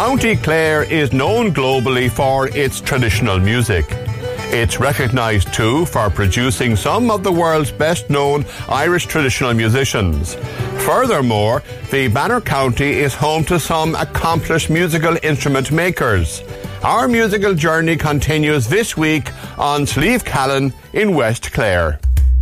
County Clare is known globally for its traditional music. It's recognised too for producing some of the world's best-known Irish traditional musicians. Furthermore, the Banner County is home to some accomplished musical instrument makers. Our musical journey continues this week on Slieve Callan in West Clare.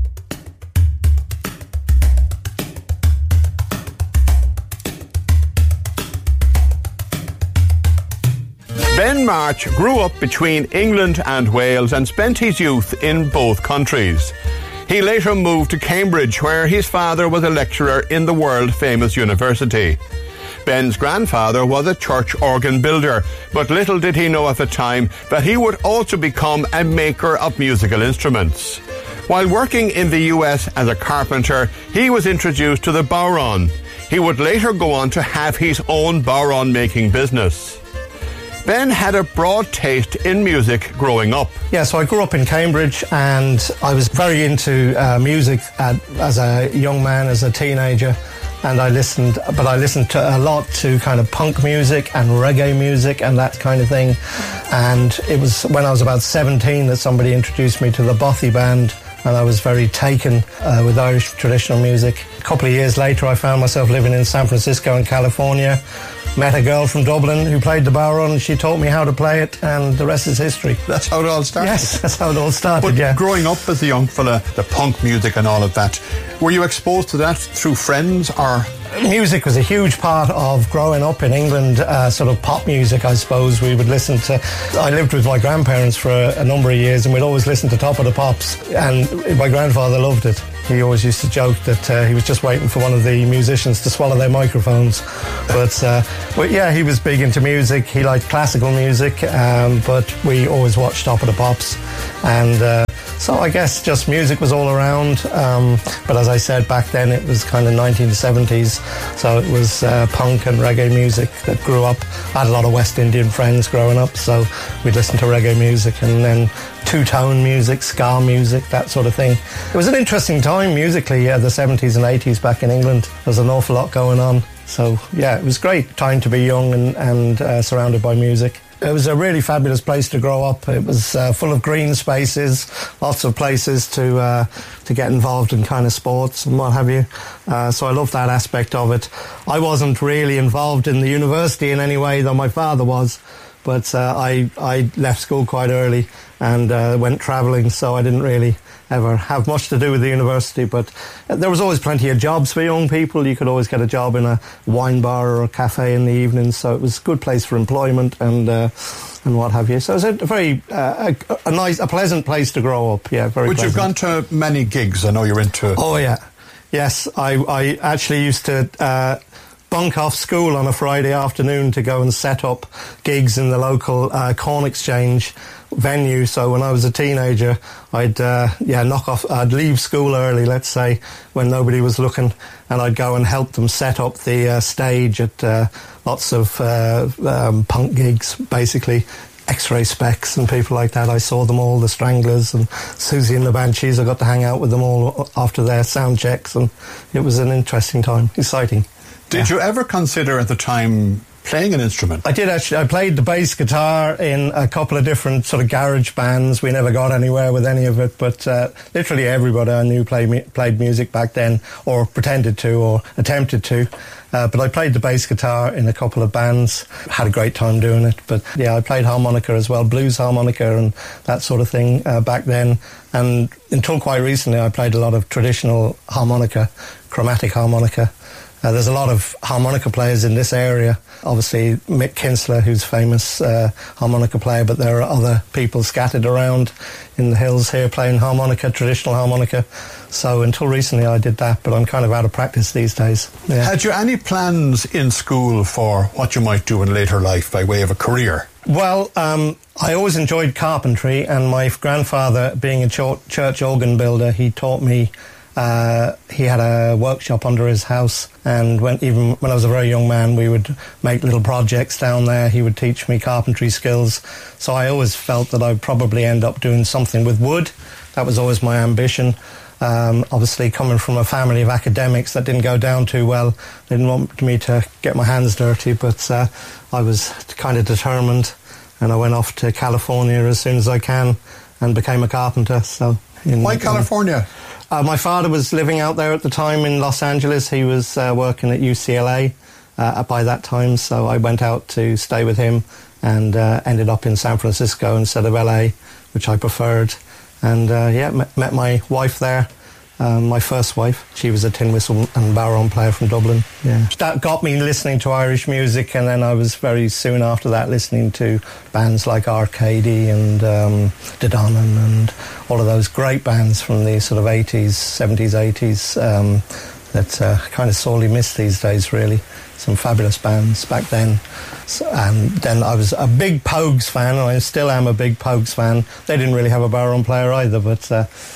Ben March grew up between England and Wales and spent his youth in both countries. He later moved to Cambridge, where his father was a lecturer in the world-famous university. Ben's grandfather was a church organ builder, but little did he know at the time that he would also become a maker of musical instruments. While working in the US as a carpenter, he was introduced to the bodhrán. He would later go on to have his own bodhrán-making business. Ben had a broad taste in music growing up. Yeah, so I grew up in Cambridge and I was very into music as a young man, as a teenager. And I listened to a lot to kind of punk music and reggae music and that kind of thing. And it was when I was about 17 that somebody introduced me to the Bothy Band, and I was very taken with Irish traditional music. A couple of years later, I found myself living in San Francisco in California. Met a girl from Dublin who played the bodhrán, and she taught me how to play it, and the rest is history. That's how it all started? Yes, that's how it all started, but yeah. Growing up as a young fella, the punk music and all of that, were you exposed to that through friends or...? Music was a huge part of growing up in England, sort of pop music, I suppose. We would listen to... I lived with my grandparents for a number of years, and we'd always listen to Top of the Pops, and my grandfather loved it. He always used to joke that he was just waiting for one of the musicians to swallow their microphones. But yeah, he was big into music. He liked classical music, but we always watched Top of the Pops. And so I guess just music was all around. But as I said, back then it was kind of 1970s. So it was punk and reggae music that grew up. I had a lot of West Indian friends growing up, so we'd listen to reggae music and then two-tone music, ska music, that sort of thing. It was an interesting time musically, the 70s and 80s back in England. There was an awful lot going on. So, yeah, it was great time to be young and surrounded by music. It was a really fabulous place to grow up. It was full of green spaces, lots of places to get involved in kind of sports and what have you. So I loved that aspect of it. I wasn't really involved in the university in any way, though my father was. But I left school quite early and went travelling, so I didn't really ever have much to do with the university. But there was always plenty of jobs for young people. You could always get a job in a wine bar or a cafe in the evenings, so it was a good place for employment and what have you. So it was a very a pleasant place to grow up. Yeah, very. Would you've gone to many gigs? I know you're into. Oh yeah, yes. I actually used to. Bunk off school on a Friday afternoon to go and set up gigs in the local Corn Exchange venue. So when I was a teenager, I'd I'd leave school early, let's say, when nobody was looking, and I'd go and help them set up the stage at lots of punk gigs, basically. X-Ray Specs and people like that. I saw them all, the Stranglers and Susie and the Banshees. I got to hang out with them all after their sound checks, and it was an interesting time, exciting. Did you ever consider at the time playing an instrument? I did actually. I played the bass guitar in a couple of different sort of garage bands. We never got anywhere with any of it, but literally everybody I knew played music back then, or pretended to, or attempted to. But I played the bass guitar in a couple of bands. Had a great time doing it. But yeah, I played harmonica as well, blues harmonica and that sort of thing back then. And until quite recently, I played a lot of traditional harmonica, chromatic harmonica. There's a lot of harmonica players in this area. Obviously, Mick Kinsler, who's a famous harmonica player, but there are other people scattered around in the hills here playing harmonica, traditional harmonica. So until recently I did that, but I'm kind of out of practice these days. Yeah. Had you any plans in school for what you might do in later life by way of a career? Well, I always enjoyed carpentry, and my grandfather, being a church organ builder, he taught me. He had a workshop under his house, and even when I was a very young man, we would make little projects down there. He would teach me carpentry skills. So I always felt that I'd probably end up doing something with wood. That was always my ambition. Obviously, coming from a family of academics, that didn't go down too well. They didn't want me to get my hands dirty, but I was kind of determined, and I went off to California as soon as I can and became a carpenter. So, why California? My father was living out there at the time in Los Angeles. He was working at UCLA by that time, so I went out to stay with him and ended up in San Francisco instead of LA, which I preferred. And met my wife there, my first wife. She was a tin whistle and barron player from Dublin. Yeah. That got me listening to Irish music, and then I was very soon after that listening to bands like Arcady and Dedonan and all of those great bands from the sort of 80s, 70s, 80s that kind of sorely missed these days, really. Some fabulous bands back then. And then I was a big Pogues fan, and I still am a big Pogues fan. They didn't really have a barron player either, but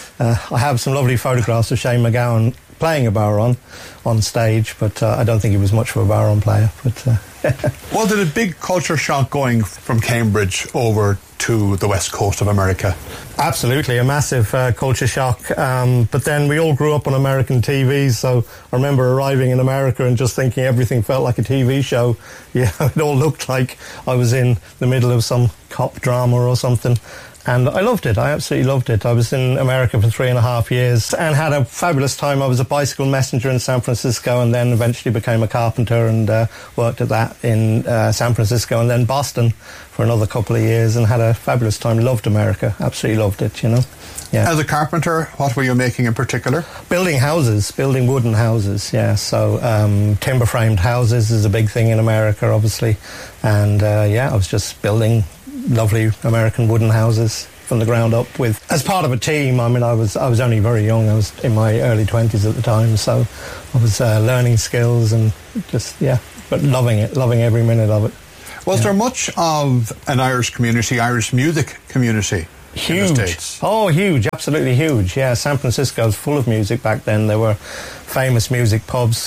I have some lovely photographs of Shane MacGowan playing a barron on stage, but I don't think he was much of a barron player. But well, did a big culture shock going from Cambridge over to the west coast of America? Absolutely, a massive culture shock. But then we all grew up on American TV, so I remember arriving in America and just thinking everything felt like a TV show. Yeah, it all looked like I was in the middle of some cop drama or something. And I loved it. I absolutely loved it. I was in America for 3.5 years and had a fabulous time. I was a bicycle messenger in San Francisco and then eventually became a carpenter and worked at that in San Francisco and then Boston for another couple of years and had a fabulous time. Loved America. Absolutely loved it, you know. Yeah. As a carpenter, what were you making in particular? Building houses, building wooden houses, yeah. So timber-framed houses is a big thing in America, obviously. And I was just building lovely American wooden houses from the ground up with, as part of a team. I mean, I was only very young. I was in my early 20s at the time, so I was learning skills and just, but loving it, loving every minute of it. Was there much of an Irish community, Irish music community? Huge. In the States? Oh, huge, absolutely huge. Yeah, San Francisco was full of music back then. There were famous music pubs,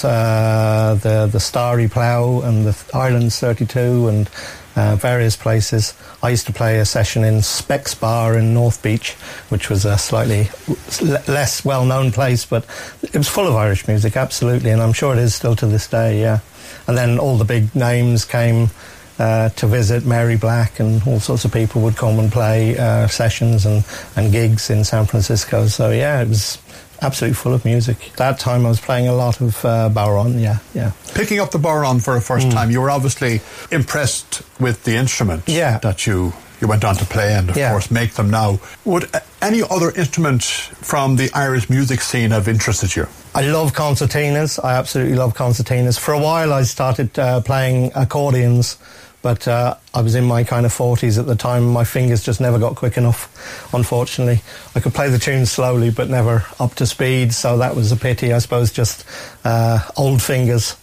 the Starry Plough and the Islands 32 and various places. I used to play a session in Specs Bar in North Beach, which was a slightly less well-known place, but it was full of Irish music, absolutely, and I'm sure it is still to this day, yeah. And then all the big names came to visit. Mary Black and all sorts of people would come and play sessions and gigs in San Francisco. So, yeah, it was absolutely full of music. At that time I was playing a lot of barron, yeah. Picking up the barron for a first time, you were obviously impressed with the instrument that you went on to play and, of course, make them now. Would any other instrument from the Irish music scene have interested you? I love concertinas. I absolutely love concertinas. For a while I started playing accordions, but I was in my kind of 40s at the time. My fingers just never got quick enough, unfortunately. I could play the tunes slowly, but never up to speed, so that was a pity, I suppose, just old fingers.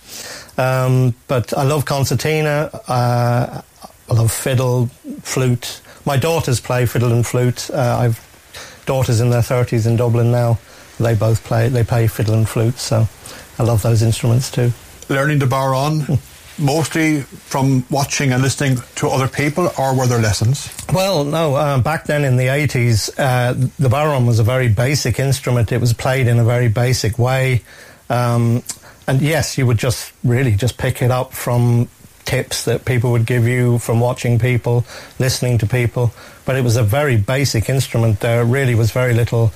But I love concertina. I love fiddle, flute. My daughters play fiddle and flute. I've daughters in their 30s in Dublin now. They both play fiddle and flute, so I love those instruments too. Learning the barron, mostly from watching and listening to other people, or were there lessons? Well, no, back then in the 80s, the barron was a very basic instrument. It was played in a very basic way. And yes, you would just pick it up from tips that people would give you, from watching people, listening to people. But it was a very basic instrument. There really was very little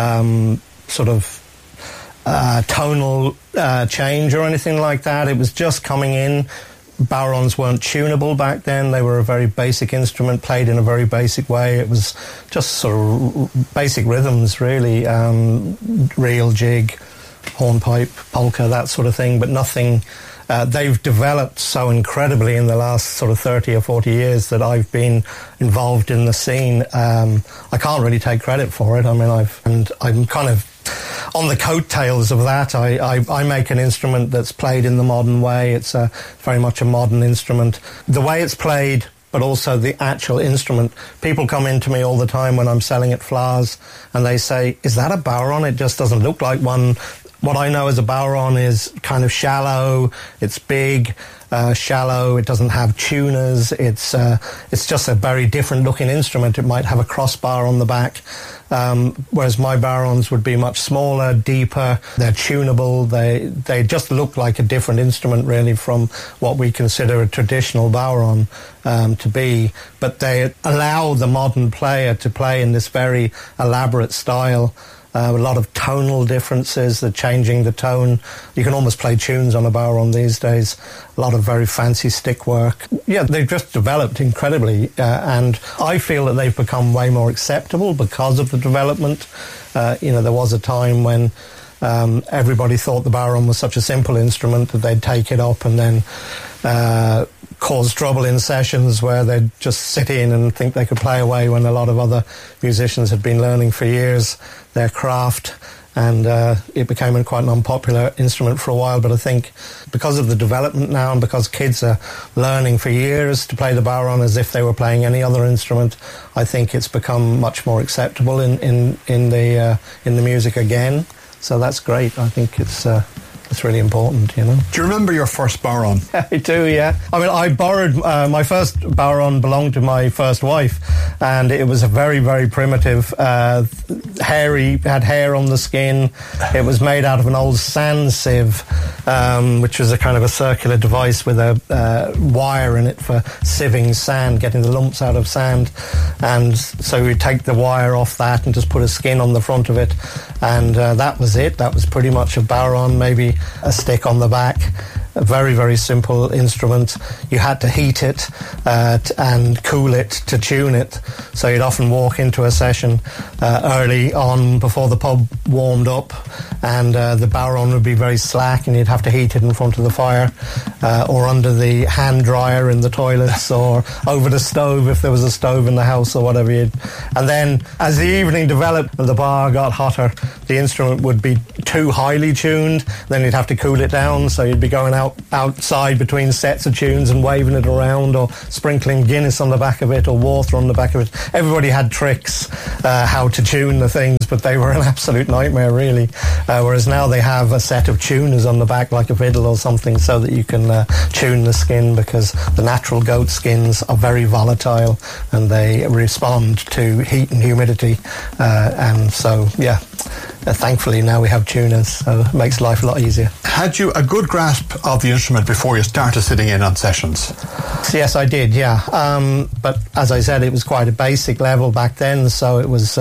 tonal change or anything like that. It was just coming in. Barons weren't tunable back then. They were a very basic instrument, played in a very basic way. It was just sort of basic rhythms, really. Reel, jig, hornpipe, polka, that sort of thing, but nothing. They've developed so incredibly in the last sort of 30 or 40 years that I've been involved in the scene. I can't really take credit for it. I mean, I'm kind of on the coattails of that. I make an instrument that's played in the modern way. It's very much a modern instrument. The way it's played, but also the actual instrument. People come in to me all the time when I'm selling at Flowers, and they say, "Is that a barron? It just doesn't look like one." what I know as a bodhrán is kind of shallow, it's big, shallow, it doesn't have tuners, it's just a very different looking instrument. It might have a crossbar on the back, whereas my bodhráns would be much smaller, deeper, they're tunable, they just look like a different instrument really from what we consider a traditional bodhrán to be, but they allow the modern player to play in this very elaborate style. A lot of tonal differences, they're changing the tone. You can almost play tunes on a bodhrán these days. A lot of very fancy stick work. Yeah, they've just developed incredibly, and I feel that they've become way more acceptable because of the development. There was a time when everybody thought the bodhrán was such a simple instrument that they'd take it up and then cause trouble in sessions where they'd just sit in and think they could play away when a lot of other musicians had been learning for years their craft, and it became quite an unpopular instrument for a while. But I think because of the development now and because kids are learning for years to play the bodhrán as if they were playing any other instrument, I think it's become much more acceptable in the music again. So that's great. I think it's really important, you know. Do you remember your first bodhrán? I do, yeah. I mean, I borrowed, my first bodhrán belonged to my first wife, and it was a very, very primitive, hairy, had hair on the skin. It was made out of an old sand sieve, which was a kind of a circular device with a wire in it for sieving sand, getting the lumps out of sand. And so we'd take the wire off that and just put a skin on the front of it, and that was it. That was pretty much a bodhrán, maybe a stick on the back. A very, very simple instrument. You had to heat it and cool it to tune it. So you'd often walk into a session early on before the pub warmed up, and the bodhrán would be very slack, and you'd have to heat it in front of the fire or under the hand dryer in the toilets or over the stove if there was a stove in the house or whatever. And then as the evening developed and the bar got hotter, the instrument would be too highly tuned. Then you'd have to cool it down, so you'd be going outside between sets of tunes and waving it around or sprinkling Guinness on the back of it or water on the back of it. Everybody had tricks how to tune the things, but they were an absolute nightmare really. Whereas now they have a set of tuners on the back like a fiddle or something so that you can tune the skin, because the natural goat skins are very volatile and they respond to heat and humidity. And so, yeah, thankfully now we have tuners, so it makes life a lot easier. Had you a good grasp of the instrument before you started sitting in on sessions? Yes, I did, yeah. But as I said, it was quite a basic level back then, so it was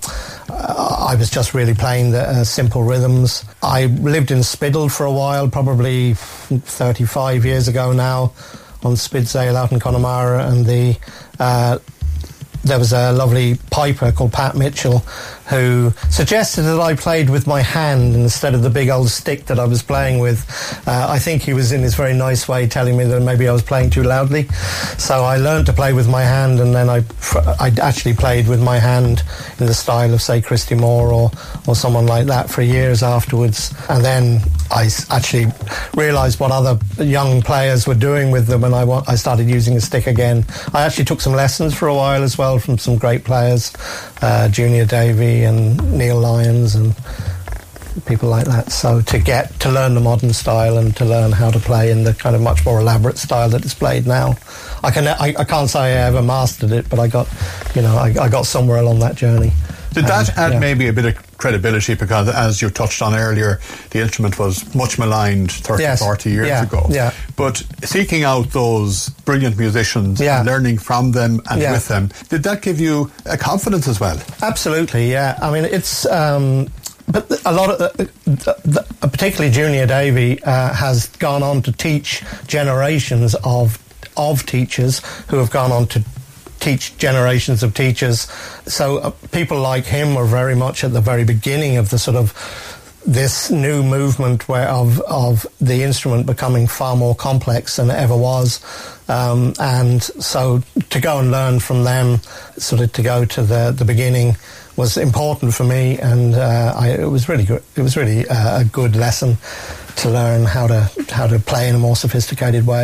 I was just really playing the simple rhythms. I lived in Spiddal for a while, probably 35 years ago now, on Spidsale out in Connemara, and there was a lovely piper called Pat Mitchell who suggested that I played with my hand instead of the big old stick that I was playing with. I think he was in his very nice way telling me that maybe I was playing too loudly. So I learned to play with my hand, and then I actually played with my hand in the style of, say, Christy Moore or someone like that for years afterwards. And then I actually realised what other young players were doing with them, and I started using a stick again. I actually took some lessons for a while as well from some great players, Junior Davey and Neil Lyons and people like that. So to learn the modern style and to learn how to play in the kind of much more elaborate style that it's played now, I can't say I ever mastered it, but I got somewhere along that journey. Did that add maybe a bit of credibility, because as you touched on earlier, the instrument was much maligned 30, 40 years ago. Yeah. But seeking out those brilliant musicians, learning from them and with them, did that give you a confidence as well? Absolutely, yeah. I mean, it's... but a lot of, particularly Junior Davey, has gone on to teach generations of teachers who have gone on to teach generations of teachers. So people like him were very much at the very beginning of the sort of this new movement of the instrument becoming far more complex than it ever was. And so to go and learn from them, sort of to go to the beginning, was important for me, and it was really good. It was really a good lesson to learn how to play in a more sophisticated way.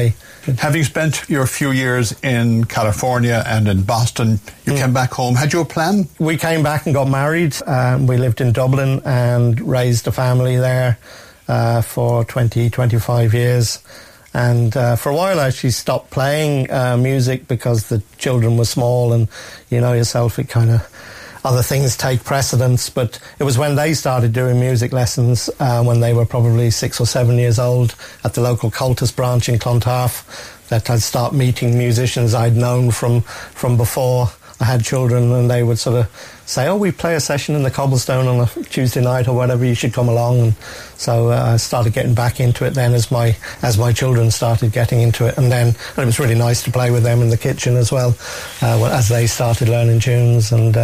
Having spent your few years in California and in Boston, you came back home. Had you a plan? We came back and got married. We lived in Dublin and raised a family there for 25 years. And for a while I actually stopped playing music because the children were small, and you know yourself, it kind of, other things take precedence. But it was when they started doing music lessons, when they were probably 6 or 7 years old, at the local cultist branch in Clontarf, that I'd start meeting musicians I'd known from before I had children, and they would sort of say, "Oh, we play a session in the Cobblestone on a Tuesday night or whatever, you should come along." And so I started getting back into it then as my children started getting into it, and it was really nice to play with them in the kitchen as well, as they started learning tunes. And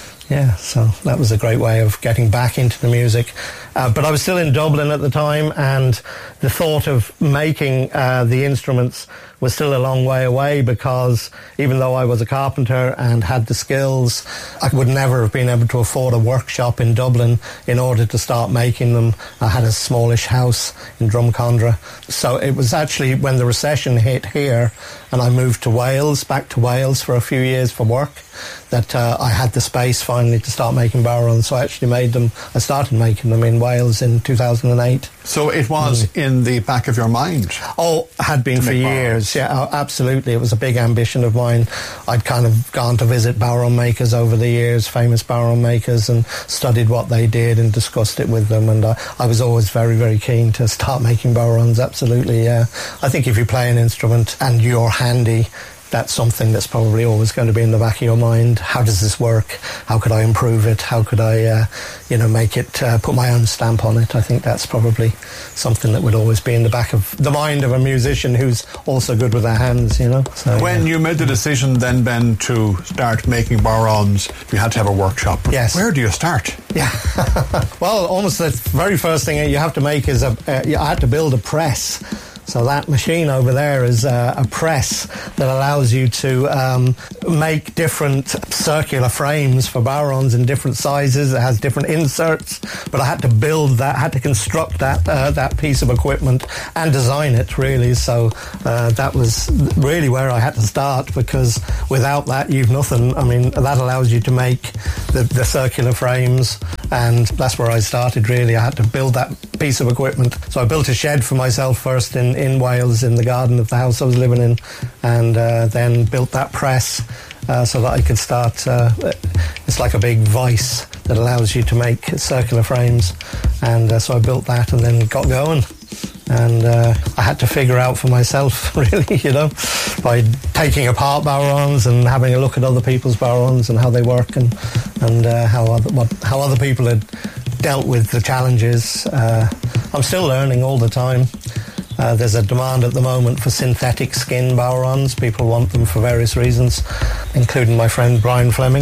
so that was a great way of getting back into the music. But I was still in Dublin at the time, and the thought of making the instruments was still a long way away, because even though I was a carpenter and had the skills, I would never have been able to afford a workshop in Dublin in order to start making them. I had a smallish house in Drumcondra. So it was actually when the recession hit here and I moved to Wales, back to Wales for a few years for work, that I had the space finally to start making bodhráns. So I actually I started making them in Wales in 2008. So it was in the back of your mind? Oh, had been for years. Yeah, absolutely. It was a big ambition of mine. I'd kind of gone to visit bodhrán makers over the years, famous bodhrán makers, and studied what they did and discussed it with them. And I was always very, very keen to start making bodhráns, absolutely, yeah. I think if you play an instrument and you're handy, that's something that's probably always going to be in the back of your mind. How does this work? How could I improve it? How could I, make it, put my own stamp on it? I think that's probably something that would always be in the back of the mind of a musician who's also good with their hands, you know. So, when you made the decision then, Ben, to start making bodhráns, you had to have a workshop. Yes. Where do you start? Yeah. Well, almost the very first thing you have to make is I had to build a press. So that machine over there is a press that allows you to make different circular frames for bodhráns in different sizes. It has different inserts, but I had to build that, had to construct that piece of equipment and design it, really. So that was really where I had to start, because without that, you've nothing. I mean, that allows you to make the circular frames, and that's where I started, really. I had to build that piece of equipment. So I built a shed for myself first in Wales, in the garden of the house I was living in, and then built that press so that I could start. It's like a big vice that allows you to make circular frames, and so I built that and then got going. And I had to figure out for myself, really, you know, by taking apart bodhráns and having a look at other people's bodhráns and how they work, and how other people had dealt with the challenges. I'm still learning all the time. There's a demand at the moment for synthetic skin bodhráns. People want them for various reasons, including my friend Brian Fleming,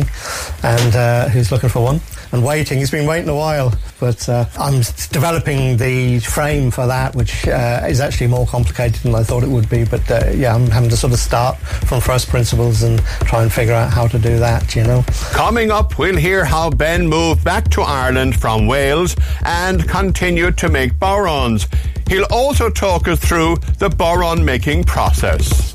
and who's looking for one and waiting. He's been waiting a while, but I'm developing the frame for that, which is actually more complicated than I thought it would be. But I'm having to sort of start from first principles and try and figure out how to do that, you know. Coming up, we'll hear how Ben moved back to Ireland from Wales and continued to make bodhráns. He'll also talk us through the bodhrán making process.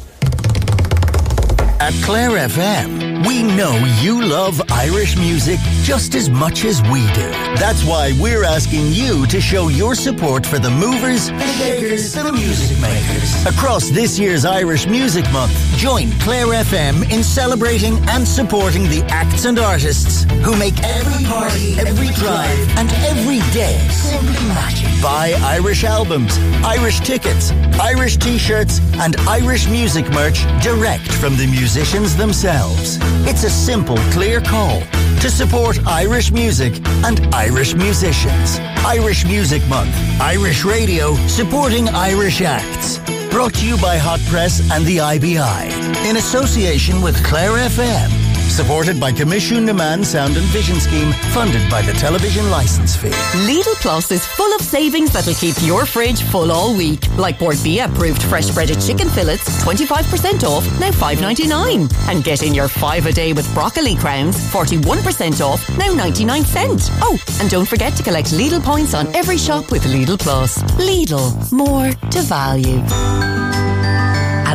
At Clare FM, we know you love Irish music just as much as we do. That's why we're asking you to show your support for the movers, the shakers, the music makers. Across this year's Irish Music Month, join Clare FM in celebrating and supporting the acts and artists who make every party, every drive, and every day simply magic. Buy Irish albums, Irish tickets, Irish t-shirts, and Irish music merch direct from the musicians themselves. It's a simple, clear call to support Irish music and Irish musicians. Irish Music Month, Irish Radio, supporting Irish acts. Brought to you by Hot Press and the IBI, in association with Clare FM. Supported by Commission Naman Sound and Vision Scheme, funded by the television licence fee. Lidl Plus is full of savings that'll keep your fridge full all week. Like Bordbia approved fresh breaded chicken fillets, 25% off, now $5.99. And get in your 5 a day with broccoli crowns, 41% off, now 99 cents. Oh, and don't forget to collect Lidl points on every shop with Lidl Plus. Lidl, more to value. At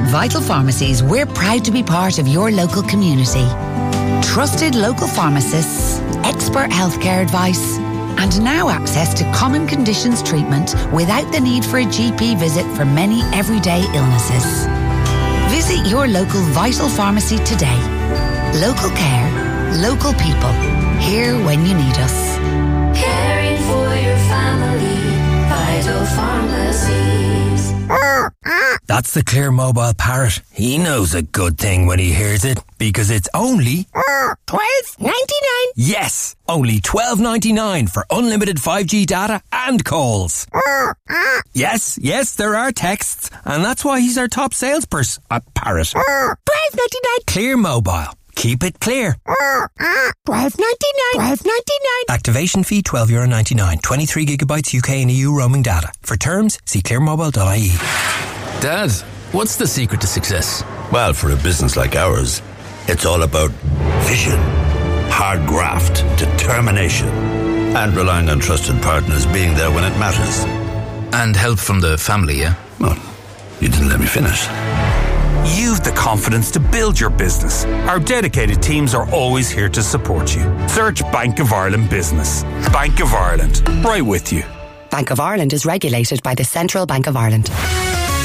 Vital Pharmacies, we're proud to be part of your local community. Trusted local pharmacists, expert healthcare advice, and now access to common conditions treatment without the need for a GP visit for many everyday illnesses. Visit your local Vital Pharmacy today. Local care, local people, here when you need us. Caring for your family, Vital Pharmacies. That's the Clear Mobile Parrot. He knows a good thing when he hears it, because it's only $12.99. Yes, only $12.99 for unlimited 5G data and calls. Yes, there are texts, and that's why he's our top salesperson at Parrot. $12.99. Clear Mobile. Keep it clear. $12.99. Activation fee €12.99. 23 gigabytes UK and EU roaming data. For terms, see clearmobile.ie. Dad, what's the secret to success? Well, for a business like ours, it's all about vision, hard graft, determination, and relying on trusted partners being there when it matters. And help from the family, yeah? Well, you didn't let me finish. You've the confidence to build your business. Our dedicated teams are always here to support you. Search Bank of Ireland Business. Bank of Ireland, right with you. Bank of Ireland is regulated by the Central Bank of Ireland.